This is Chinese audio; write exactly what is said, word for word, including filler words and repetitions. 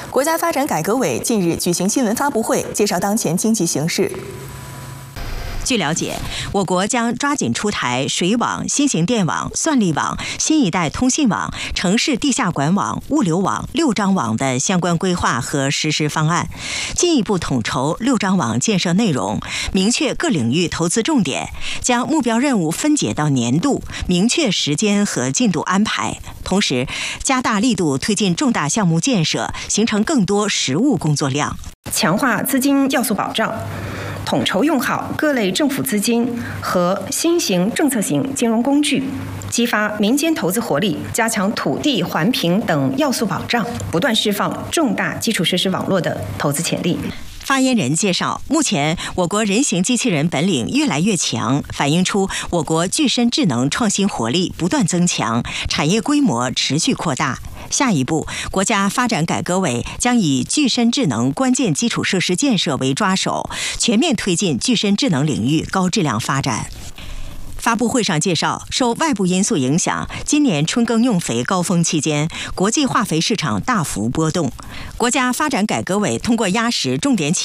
国家发展改革委近日举行新闻发布会，介绍当前经济形势。 据了解，我国将抓紧出台水网、新型电网、算力网、新一代通信网、城市地下管网、物流网六张网的相关规划和实施方案，进一步统筹六张网建设内容，明确各领域投资重点，将目标任务分解到年度，明确时间和进度安排。同时，加大力度推进重大项目建设，形成更多实务工作量， 强化资金要素保障。 统筹用好各类政府资金和新型政策型金融工具，激发民间投资活力，加强土地环评等要素保障，不断释放重大基础设施网络的投资潜力。 发言人介绍，目前我国人形机器人本领越来越强，反映出我国具身智能创新活力不断增强，产业规模持续扩大。下一步，国家发展改革委将以具身智能关键基础设施建设为抓手，全面推进具身智能领域高质量发展。 发布会上介绍，受外部因素影响，今年春耕用肥高峰期间，国际化肥市场大幅波动。国家发展改革委通过压实重点企